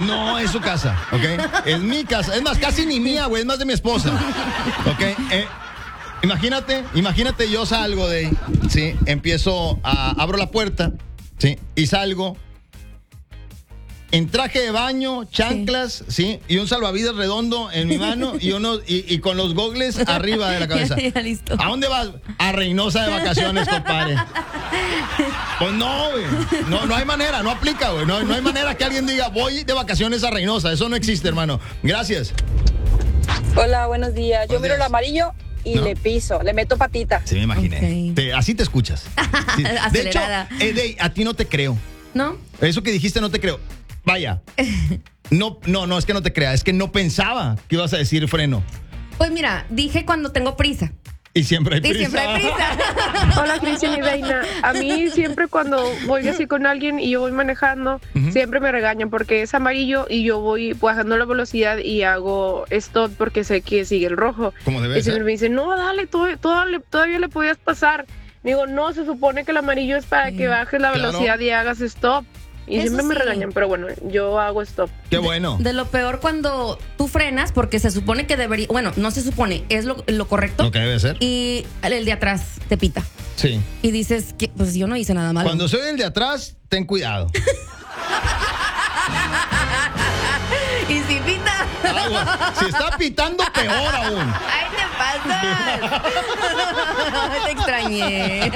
No es su casa, ¿ok? Es mi casa. Es más, casi ni mía, güey. Es más de mi esposa. ¿Ok? Imagínate yo salgo de ahí, ¿sí? Abro la puerta, ¿sí? Y salgo en traje de baño, chanclas, ¿sí? Y un salvavidas redondo en mi mano y con los gogles arriba de la cabeza. Ya, listo. ¿A dónde vas? A Reynosa de vacaciones, compadre. Pues no, güey. No hay manera, no aplica, güey. No hay manera que alguien diga, voy de vacaciones a Reynosa. Eso no existe, hermano. Gracias. Hola, buenos días. Yo Buenos miro el días. amarillo y ¿No? le piso, le meto patita. Sí, me imaginé. Ok. Así te escuchas. Sí. De hecho, Acelerada. A ti no te creo. ¿No? Eso que dijiste no te creo. Vaya. No, es que no te crea. Es que no pensaba que ibas a decir freno. Pues mira, dije cuando tengo prisa. Y siempre hay Y prisa. siempre hay prisa. Hola, Cristian y Reina. A mí siempre cuando voy así con alguien y yo voy manejando, siempre me regañan porque es amarillo y yo voy bajando la velocidad y hago stop porque sé que sigue el rojo. Como debe Y siempre ser. me dicen, no, dale, todavía le podías pasar. Digo, no, se supone que el amarillo es para que bajes la Claro. velocidad y hagas stop. Y Eso siempre me sí. regañan, pero bueno, yo hago stop. Qué bueno. De lo peor cuando tú frenas, porque se supone que debería, bueno, no se supone, es lo correcto. Lo que debe ser. Y el de atrás te pita. Sí. Y dices que, pues yo no hice nada malo. Cuando soy el de atrás, ten cuidado. Y si pita. Agua. Si está pitando, peor aún. ¡Ay, te pasas! Te extrañé.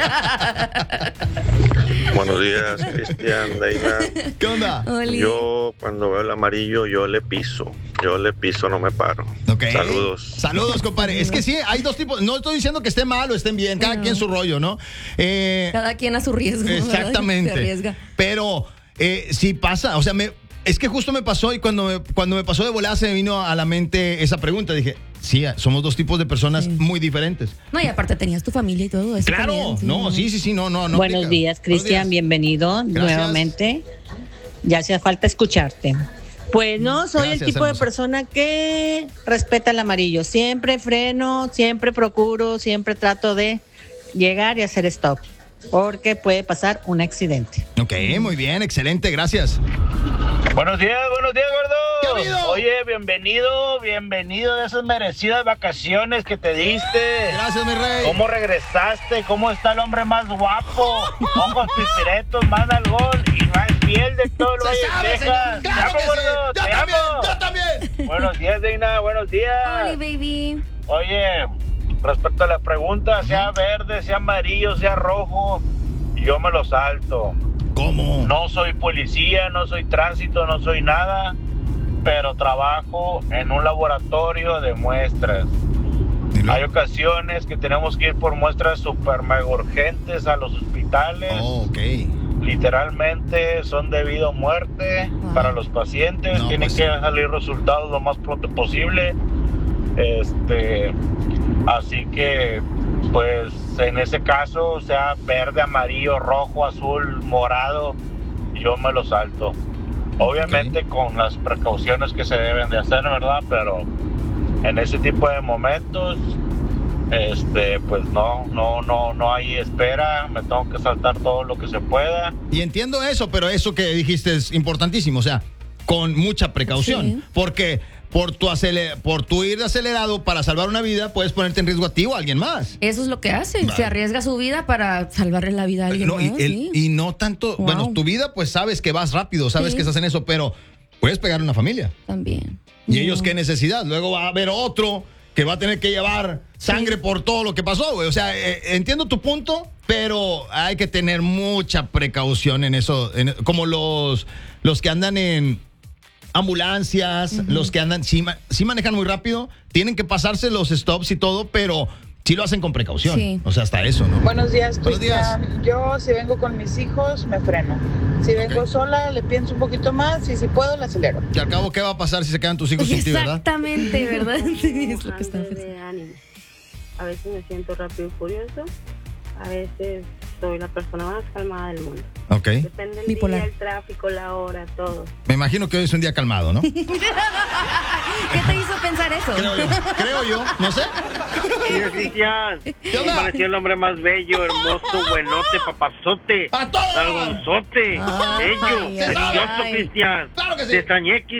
Buenos días, Cristian, Deina. ¿Qué onda? Oli. Yo cuando veo el amarillo, yo le piso, no me paro. Ok. Saludos. Saludos, compadre. Es que sí, hay dos tipos. No estoy diciendo que esté mal o estén bien. Cada quien su rollo, ¿no? Cada quien a su riesgo. ¿verdad? Se Exactamente. arriesga. Pero sí pasa. O sea, es que justo me pasó y cuando me pasó de volada se me vino a la mente esa pregunta. Dije, sí, somos dos tipos de personas muy diferentes. No, y aparte tenías tu familia y todo eso. Claro, también, no, sí, no. Buenos aplica. días, Cristian, Buenos días. bienvenido Gracias. nuevamente. Ya hacía falta escucharte. Pues no, soy Gracias, el tipo hermosa. de persona que respeta el amarillo. Siempre freno, siempre procuro, siempre trato de llegar y hacer stop, porque puede pasar un accidente. Ok, muy bien, excelente, gracias. Buenos días, ¿Qué ha gordo. habido? Oye, bienvenido de esas merecidas vacaciones que te diste. Gracias, mi rey. ¿Cómo regresaste? ¿Cómo está el hombre más guapo? Ojos pispiretos, más algón y más piel de todo el Se Valle sabe, de señor. Texas. Claro Te amo, que sí. gordo, Yo te también, amo. yo también. Buenos días, Deina, buenos días. Oli, baby. Oye, respecto a la pregunta, sea verde, sea amarillo, sea rojo, yo me lo salto. ¿Cómo? No soy policía, no soy tránsito, no soy nada, pero trabajo en un laboratorio de muestras. Hay ocasiones que tenemos que ir por muestras super mega urgentes a los hospitales. Oh, ok. Literalmente son de vida o muerte para los pacientes. No, Tienen pues que sí. salir resultados lo más pronto posible. Así que, pues, en ese caso, sea verde, amarillo, rojo, azul, morado, yo me lo salto. Obviamente con las precauciones que se deben de hacer, ¿verdad? Pero en ese tipo de momentos, pues no hay espera. Me tengo que saltar todo lo que se pueda. Y entiendo eso, pero eso que dijiste es importantísimo, o sea, con mucha precaución, Sí. porque por tu ir de acelerado para salvar una vida, puedes ponerte en riesgo a ti o a alguien más. Eso es lo que hace. Vale. Se arriesga su vida para salvarle la vida a alguien No, más. sí. y no tanto, Wow. bueno, tu vida pues sabes que vas rápido, sabes Sí. que estás en eso, pero puedes pegar a una familia. También. Y No. ellos qué necesidad, luego va a haber otro que va a tener que llevar sangre por todo lo que pasó, güey. O sea, entiendo tu punto, pero hay que tener mucha precaución en eso, como los que andan en ambulancias, los que andan, sí manejan muy rápido, tienen que pasarse los stops y todo, pero sí lo hacen con precaución. Sí. O sea, hasta eso, ¿no? Buenos días, Buenos Cristian. Yo si vengo con mis hijos, me freno. Si vengo sola, le pienso un poquito más y si puedo, le acelero. Y al cabo, ¿qué va a pasar si se quedan tus hijos sin ti, verdad? Exactamente, ¿verdad? Sí, es lo que estaba Bajando pensando. de ánimo. A veces me siento rápido y furioso, a veces soy la persona más calmada del mundo. Ok. Depende del Bipolar. día, el tráfico, la hora, todo. Me imagino que hoy es un día calmado, ¿no? ¿Qué te hizo pensar eso? Creo yo, no sé. Cristian, ¿Qué onda? parecía el hombre más bello, hermoso, buenote, papazote, ¡A todos! algonzote, Ay, bello, ay, precioso, ay. Cristian. ¡Claro que sí! Te extrañé,